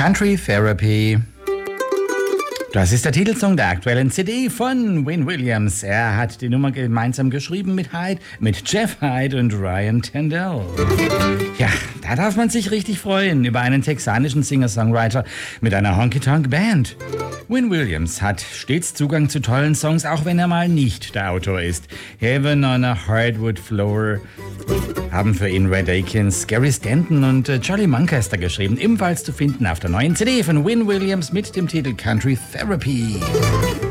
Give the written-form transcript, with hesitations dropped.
Country Therapy. Das ist der Titelsong der aktuellen CD von Win Williams. Er hat die Nummer gemeinsam geschrieben mit Jeff Hyde und Ryan Tendell. Ja, da darf man sich richtig freuen über einen texanischen Singer-Songwriter mit einer Honky-Tonk-Band. Win Williams hat stets Zugang zu tollen Songs, auch wenn er mal nicht der Autor ist. Heaven on a Hardwood Floor haben für ihn Red Akins, Gary Stanton und Charlie Muncaster geschrieben. Ebenfalls zu finden auf der neuen CD von Win Williams mit dem Titel Country Therapy.